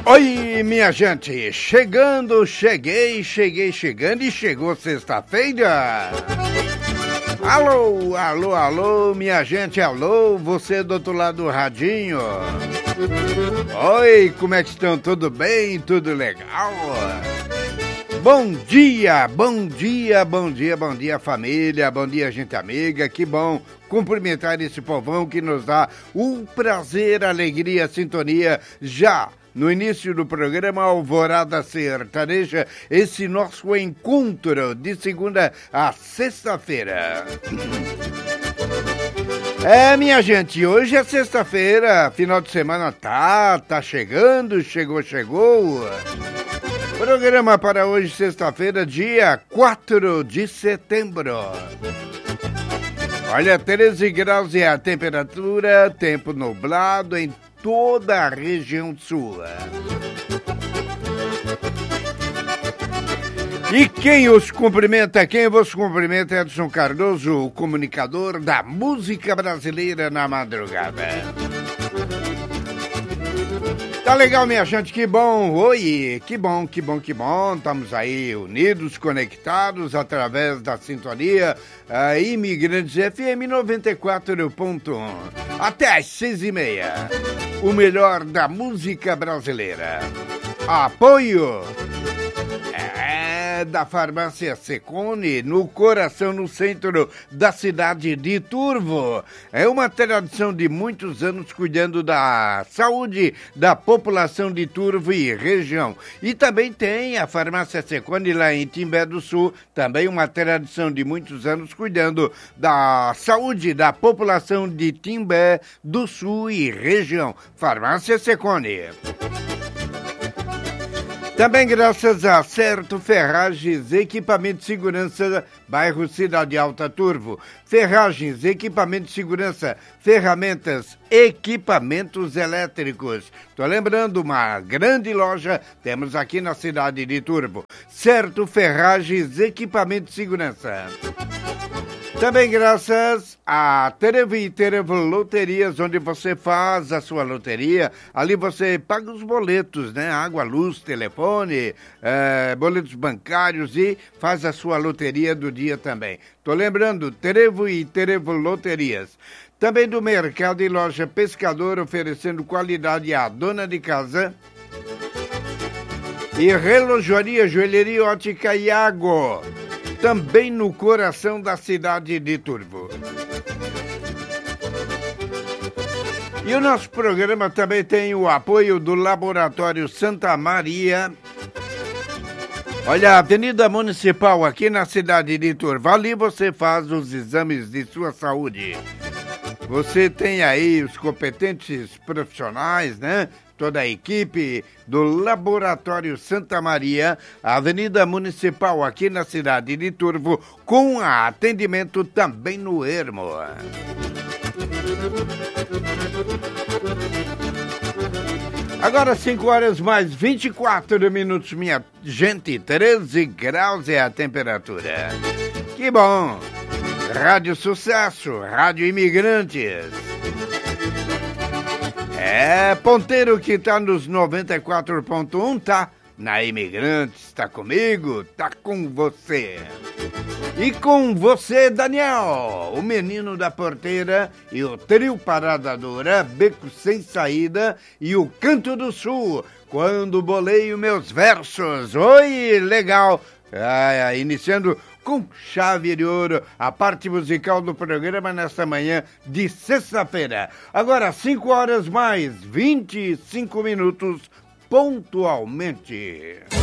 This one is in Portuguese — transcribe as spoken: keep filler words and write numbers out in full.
Oi, minha gente, chegando, cheguei, cheguei, chegando e chegou sexta-feira. Alô, alô, alô, minha gente, alô, você do outro lado do radinho. Oi, como é que estão? Tudo bem? Tudo legal? Bom dia, bom dia, bom dia, bom dia família, bom dia gente amiga, que bom cumprimentar esse povão que nos dá o prazer, a alegria, a sintonia já no início do programa Alvorada Sertaneja, esse nosso encontro de segunda a sexta-feira. É, minha gente, hoje é sexta-feira, final de semana tá, tá chegando, chegou, chegou. Programa para hoje, sexta-feira, dia quatro de setembro. Olha, treze graus é a temperatura, tempo nublado em toda a região sul. E quem os cumprimenta, quem vos cumprimenta é Edson Cardoso, o comunicador da música brasileira na madrugada. Tá legal, minha gente, que bom, oi, que bom, que bom, que bom, estamos aí unidos, conectados através da sintonia uh, Imigrantes F M noventa e quatro ponto um, até às seis e meia, o melhor da música brasileira. Apoio é da Farmácia Secone, no coração, no centro da cidade de Turvo. É uma tradição de muitos anos cuidando da saúde da população de Turvo e região. E também tem a Farmácia Secone lá em Timbé do Sul, também uma tradição de muitos anos cuidando da saúde da população de Timbé do Sul e região. Farmácia Secone. Também graças a Certo Ferragens, equipamento de segurança, bairro Cidade Alta Turvo. Ferragens, equipamento de segurança, ferramentas, equipamentos elétricos. Tô lembrando, uma grande loja temos aqui na cidade de Turvo. Certo Ferragens, equipamento de segurança. Também graças a Terevo e Terevo Loterias, onde você faz a sua loteria, ali você paga os boletos, né? Água, luz, telefone, é, boletos bancários e faz a sua loteria do dia também. Tô lembrando, Terevo e Terevo Loterias. Também do Mercado e Loja Pescador, oferecendo qualidade à dona de casa. E Relojoaria, Joalheria Ótica Iago, também no coração da cidade de Turvo. E o nosso programa também tem o apoio do Laboratório Santa Maria. Olha, a Avenida Municipal aqui na cidade de Turvo. Ali você faz os exames de sua saúde. Você tem aí os competentes profissionais, né? Toda a equipe do Laboratório Santa Maria, Avenida Municipal aqui na cidade de Turvo, com atendimento também no Ermo. Agora cinco horas mais vinte e quatro minutos, minha gente, treze graus é a temperatura. Que bom! Rádio Sucesso, Rádio Imigrantes. É, ponteiro que tá nos noventa e quatro ponto um, tá? Na Imigrantes, tá comigo? Tá com você. E com você, Daniel, o menino da porteira e o trio Parada Dura, Beco Sem Saída e o Canto do Sul, quando boleio meus versos. Oi, legal. Ah, iniciando com chave de ouro a parte musical do programa nesta manhã de sexta-feira. Agora cinco horas mais vinte e cinco minutos pontualmente.